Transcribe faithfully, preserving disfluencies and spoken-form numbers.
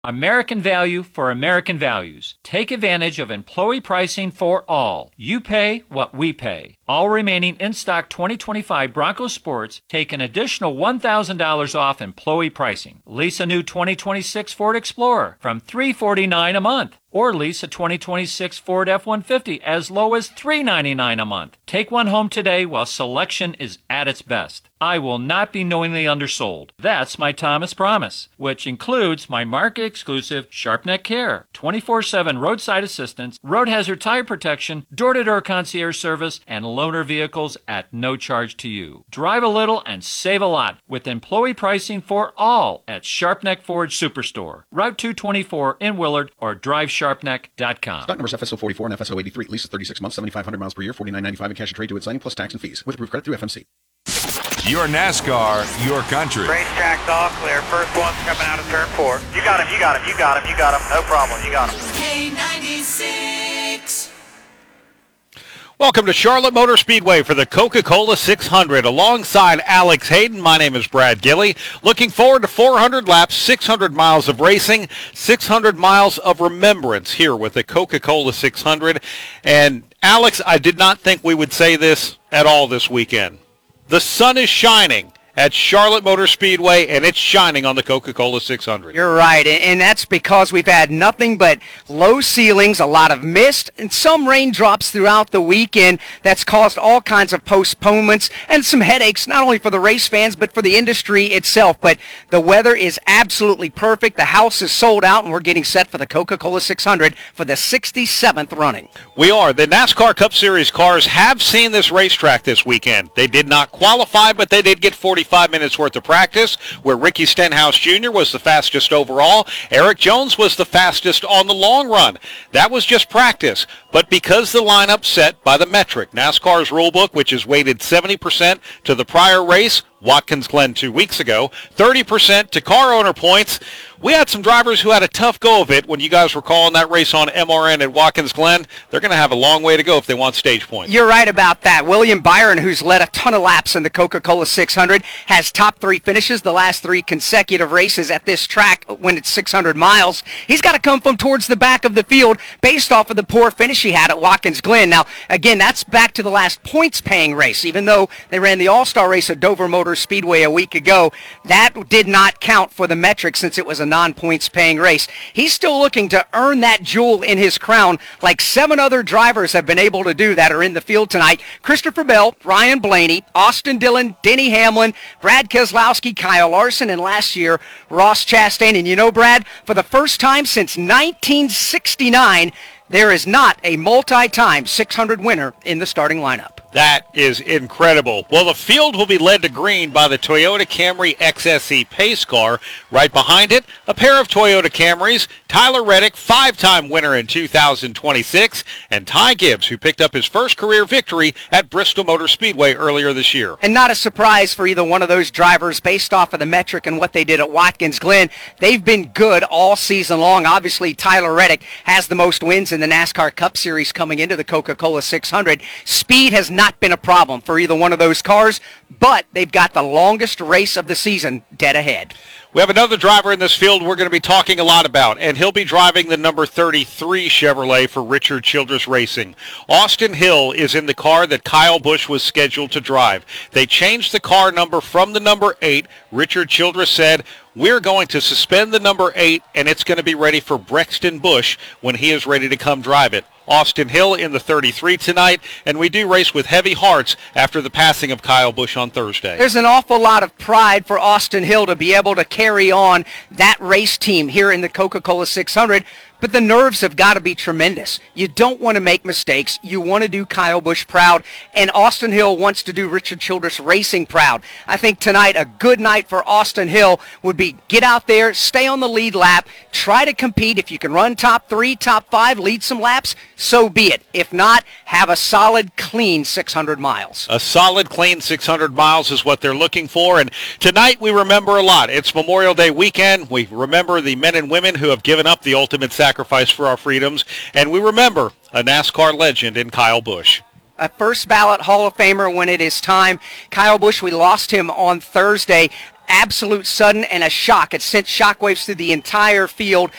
American value for American values. Take advantage of employee pricing for all. You pay what we pay. All remaining in-stock twenty twenty-five Bronco Sports take an additional one thousand dollars off employee pricing. Lease a new twenty twenty-six Ford Explorer from three hundred forty-nine dollars a month. Or lease a twenty twenty-six Ford F one fifty as low as three hundred ninety-nine dollars a month. Take one home today while selection is at its best. I will not be knowingly undersold. That's my Thomas promise, which includes my market-exclusive SharpNet Care, twenty-four seven roadside assistance, road hazard tire protection, door-to-door concierge service, and loaner vehicles at no charge to you. Drive a little and save a lot with employee pricing for all at SharpNeck Ford Superstore, Route two twenty-four in Willard, or drive sharpneck dot com. Stock numbers F S O forty-four and F S O eighty-three. Lease is thirty-six months, seventy-five hundred miles per year, forty-nine ninety-five in cash and trade to its signing plus tax and fees. With approved credit through F M C. Your NASCAR, your country. Racetrack's all clear. First one's coming out of turn four. You got him, you got him, you got him, you got him. No problem, you got him. K ninety-six. Welcome to Charlotte Motor Speedway for the Coca-Cola six hundred. Alongside Alex Hayden, my name is Brad Gilley. Looking forward to four hundred laps, six hundred miles of racing, six hundred miles of remembrance here with the Coca-Cola six hundred. And Alex, I did not think we would say this at all this weekend. The sun is shining at Charlotte Motor Speedway, and it's shining on the Coca-Cola six hundred. You're right, and that's because we've had nothing but low ceilings, a lot of mist, and some raindrops throughout the weekend that's caused all kinds of postponements and some headaches, not only for the race fans, but for the industry itself. But the weather is absolutely perfect. The house is sold out, and we're getting set for the Coca-Cola six hundred for the sixty-seventh running. We are. The NASCAR Cup Series cars have seen this racetrack this weekend. They did not qualify, but they did get forty-five minutes worth of practice, where Ricky Stenhouse Junior was the fastest overall. Eric Jones was the fastest on the long run. That was just practice. But because the lineup set by the metric, NASCAR's rulebook, which is weighted seventy percent to the prior race, Watkins Glen two weeks ago, thirty percent to car owner points, we had some drivers who had a tough go of it when you guys were calling that race on M R N at Watkins Glen. They're going to have a long way to go if they want stage points. You're right about that. William Byron, who's led a ton of laps in the Coca-Cola six hundred, has top three finishes the last three consecutive races at this track when it's six hundred miles. He's got to come from towards the back of the field based off of the poor finish he had at Watkins Glen. Now, again, that's back to the last points-paying race. Even though they ran the All-Star race at Dover Motor Speedway a week ago, that did not count for the metric since it was a non-points paying race. He's still looking to earn that jewel in his crown, like seven other drivers have been able to do that are in the field tonight. Christopher Bell, Ryan Blaney, Austin Dillon, Denny Hamlin, Brad Keselowski, Kyle Larson, and last year, Ross Chastain. And you know, Brad, for the first time since nineteen sixty-nine, there is not a multi-time six hundred winner in the starting lineup. That is incredible. Well, the field will be led to green by the Toyota Camry X S E pace car. Right behind it, a pair of Toyota Camrys, Tyler Reddick, five-time winner in two thousand twenty-six, and Ty Gibbs, who picked up his first career victory at Bristol Motor Speedway earlier this year. And not a surprise for either one of those drivers based off of the metric and what they did at Watkins Glen. They've been good all season long. Obviously, Tyler Reddick has the most wins in the NASCAR Cup Series coming into the Coca-Cola six hundred. Speed has not been a problem for either one of those cars, but they've got the longest race of the season dead ahead. We have another driver in this field we're going to be talking a lot about, and he'll be driving the number thirty-three Chevrolet for Richard Childress Racing. Austin Hill is in the car that Kyle Busch was scheduled to drive. They changed the car number from the number eight. Richard Childress said, "We're going to suspend the number eight, and it's going to be ready for Brexton Busch when he is ready to come drive it." Austin Hill in the thirty-three tonight, and we do race with heavy hearts after the passing of Kyle Busch on Thursday. There's an awful lot of pride for Austin Hill to be able to carry on that race team here in the Coca-Cola six hundred, but the nerves have got to be tremendous. You don't want to make mistakes. You want to do Kyle Busch proud, and Austin Hill wants to do Richard Childress Racing proud. I think tonight a good night for Austin Hill would be get out there, stay on the lead lap, try to compete. If you can run top three, top five, lead some laps, so be it. If not, have a solid, clean six hundred miles. A solid, clean six hundred miles is what they're looking for, and tonight we remember a lot. It's Memorial Day weekend. We remember the men and women who have given up the ultimate sacrifice for our freedoms, and we remember a NASCAR legend in Kyle Busch. A first ballot Hall of Famer when it is time. Kyle Busch, we lost him on Thursday. absolute sudden and a shock. It sent shockwaves through the entire field.